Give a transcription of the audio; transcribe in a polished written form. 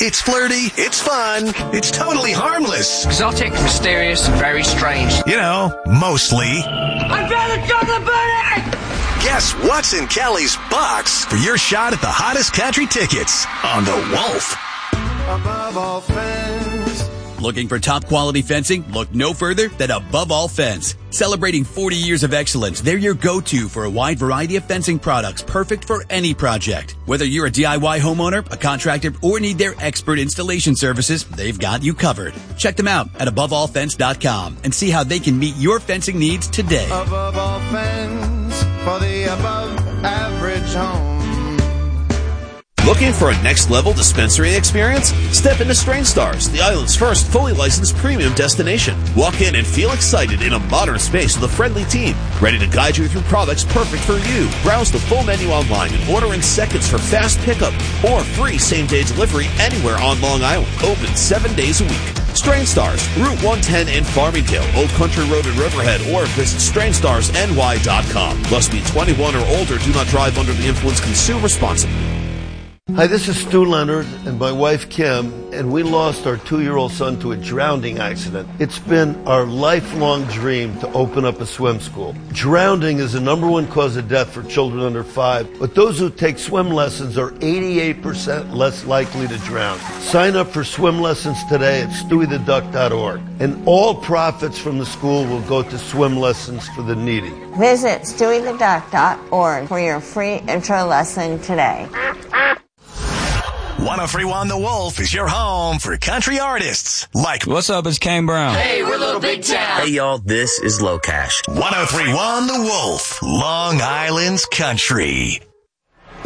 It's flirty, it's fun, it's totally harmless. Exotic, mysterious, and very strange. You know, mostly. I found a chocolate bunny! Guess what's in Kelly's box for your shot at the hottest country tickets on The Wolf. Above all fence. Looking for top quality fencing? Look no further than Above All Fence. Celebrating 40 years of excellence, they're your go-to for a wide variety of fencing products perfect for any project. Whether you're a DIY homeowner, a contractor, or need their expert installation services, they've got you covered. Check them out at AboveAllFence.com and see how they can meet your fencing needs today. Above all fence for the above average home. Looking for a next-level dispensary experience? Step into Strange Stars, the island's first fully licensed premium destination. Walk in and feel excited in a modern space with a friendly team, ready to guide you through products perfect for you. Browse the full menu online and order in seconds for fast pickup or free same-day delivery anywhere on Long Island. Open 7 days a week. Strange Stars, Route 110 in Farmingdale, Old Country Road in Riverhead, or visit StrangeStarsNY.com. Must be 21 or older. Do not drive under the influence. Consume responsibly. Hi, this is Stu Leonard and my wife Kim, and we lost our 2-year-old son to a drowning accident. It's been our lifelong dream to open up a swim school. Drowning is the #1 cause of death for children under 5, but those who take swim lessons are 88% less likely to drown. Sign up for swim lessons today at stewietheduck.org, and all profits from the school will go to swim lessons for the needy. Visit stewietheduck.org for your free intro lesson today. 103.1 The Wolf is your home for country artists like... What's up, it's Kane Brown. Hey, we're Little Big Town. Hey, y'all, this is Low Cash. 103.1 The Wolf, Long Island's country.